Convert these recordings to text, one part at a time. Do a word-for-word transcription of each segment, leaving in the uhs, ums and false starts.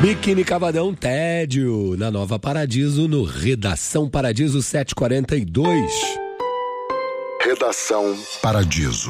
Biquíni Cavadão Tédio, na Nova Paradiso, no Redação Paradiso sete e quarenta e dois. Redação Paradiso.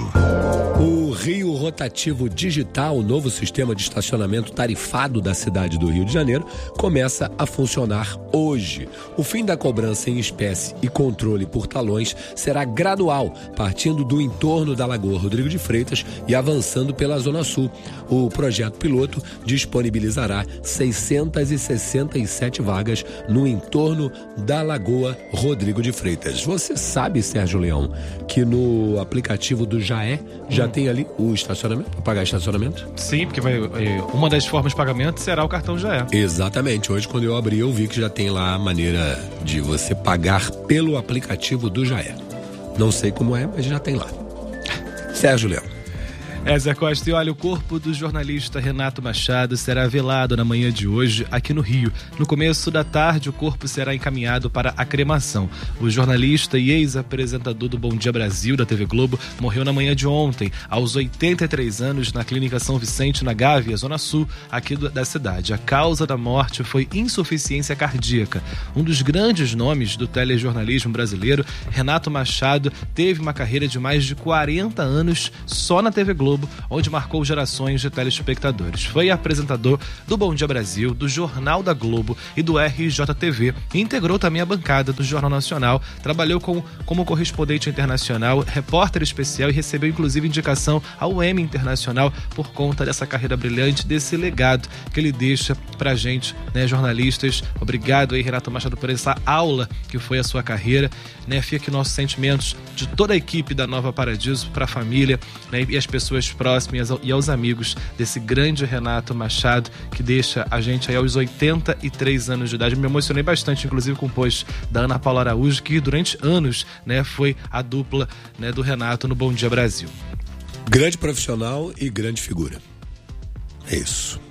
O Rio Rotativo Digital, o novo sistema de estacionamento tarifado da cidade do Rio de Janeiro, começa a funcionar hoje. O fim da cobrança em espécie e controle por talões será gradual, partindo do entorno da Lagoa Rodrigo de Freitas e avançando pela Zona Sul. O projeto piloto disponibilizará seiscentas e sessenta e sete vagas no entorno da Lagoa Rodrigo de Freitas. Você sabe, Sérgio Leão, que no aplicativo do Jaé já hum. tem ali o estacionamento, para pagar estacionamento? Sim, porque vai, uma das formas de pagamento será o cartão Jaé. Exatamente. Hoje, quando eu abri, eu vi que já tem lá a maneira de você pagar pelo aplicativo do Jaé. Não sei como é, mas já tem lá. Sérgio Leão. É, Zé Costa, e olha, o corpo do jornalista Renato Machado será velado na manhã de hoje aqui no Rio. No começo da tarde, o corpo será encaminhado para a cremação. O jornalista e ex-apresentador do Bom Dia Brasil, da T V Globo, morreu na manhã de ontem, aos oitenta e três anos, na Clínica São Vicente, na Gávea, Zona Sul, aqui da cidade. A causa da morte foi insuficiência cardíaca. Um dos grandes nomes do telejornalismo brasileiro, Renato Machado, teve uma carreira de mais de quarenta anos só na T V Globo, onde marcou gerações de telespectadores. Foi apresentador do Bom Dia Brasil, do Jornal da Globo e do R J T V. E integrou também a bancada do Jornal Nacional. Trabalhou com, como correspondente internacional, repórter especial e recebeu inclusive indicação ao Emmy Internacional por conta dessa carreira brilhante, desse legado que ele deixa pra gente, né, jornalistas. Obrigado aí, Renato Machado, por essa aula que foi a sua carreira, né? Fica aqui nossos sentimentos de toda a equipe da Nova Paradiso para a família, né, e as pessoas próximas e aos amigos desse grande Renato Machado, que deixa a gente aí aos oitenta e três anos de idade. Me emocionei bastante, inclusive, com o post da Ana Paula Araújo, que durante anos, né, foi a dupla, né, do Renato no Bom Dia Brasil. Grande profissional e grande figura. É isso.